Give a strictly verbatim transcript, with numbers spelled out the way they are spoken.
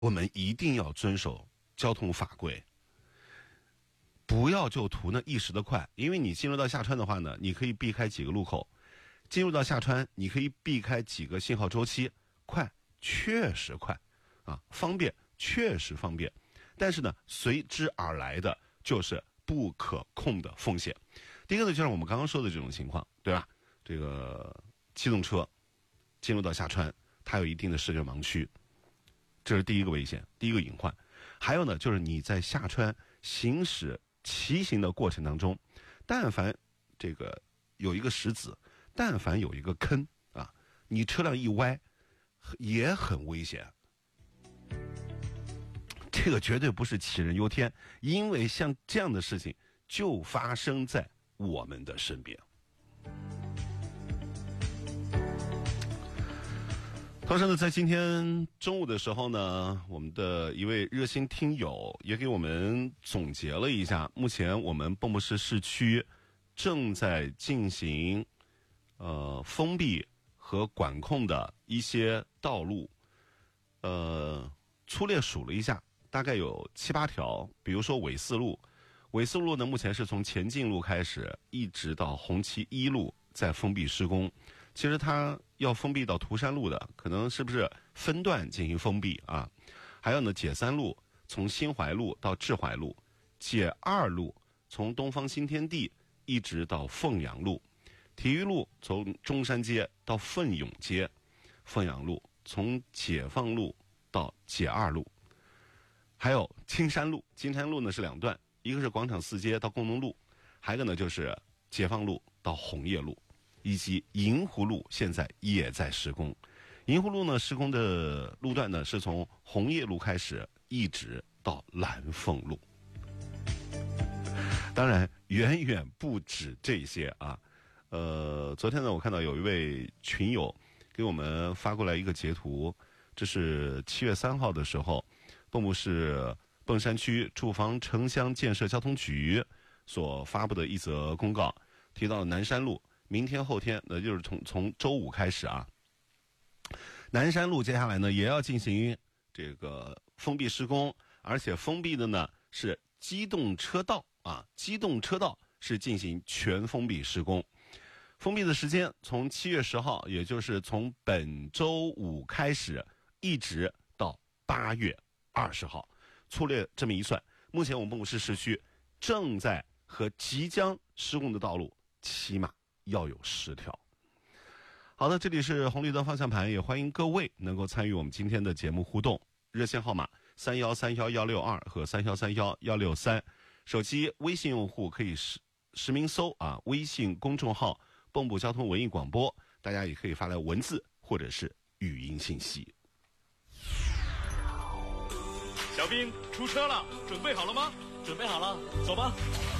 我们一定要遵守交通法规，不要就图那一时的快。因为你进入到下川的话呢，你可以避开几个路口，进入到下川你可以避开几个信号周期，快确实快啊，方便确实方便，但是呢随之而来的就是不可控的风险。第一个呢，就像我们刚刚说的这种情况，对吧？这个机动车进入到下川，它有一定的视觉盲区，这是第一个危险，第一个隐患。还有呢，就是你在下川行驶骑行的过程当中，但凡这个有一个石子，但凡有一个坑啊，你车辆一歪也很危险。这个绝对不是杞人忧天，因为像这样的事情就发生在我们的身边。同时呢，在今天中午的时候呢，我们的一位热心听友也给我们总结了一下，目前我们蚌埠市市区正在进行呃封闭和管控的一些道路，呃，粗略数了一下，大概有七八条。比如说纬四路，纬四路呢，目前是从前进路开始，一直到红旗一路在封闭施工。其实它要封闭到涂山路的，可能是不是分段进行封闭啊？还有呢，解三路从新怀路到志怀路，解二路从东方新天地一直到凤阳路，体育路从中山街到奋勇街，凤阳路从解放路到解二路，还有金山路，金山路呢是两段，一个是广场四街到工农路，还有一个呢就是解放路到红叶路。以及银湖路现在也在施工，银湖路呢施工的路段呢是从红叶路开始，一直到蓝凤路。当然远远不止这些啊。呃，昨天呢我看到有一位群友给我们发过来一个截图，这是七月三号的时候，蚌埠市蚌山区住房城乡建设交通局所发布的一则公告，提到了南山路。明天后天，那就是从从周五开始啊，南山路接下来呢也要进行这个封闭施工，而且封闭的呢是机动车道啊，机动车道是进行全封闭施工。封闭的时间从七月十号，也就是从本周五开始，一直到八月二十号。粗略这么一算，目前我们蚌埠市市区正在和即将施工的道路，起码要有十条。好的，这里是红绿灯方向盘，也欢迎各位能够参与我们今天的节目互动。热线号码三幺三幺幺六二和三幺三幺幺六三，手机微信用户可以实实名搜啊，微信公众号蚌埠交通文艺广播，大家也可以发来文字或者是语音信息。 小兵出车了，准备好了吗？ 准备好了，走吧。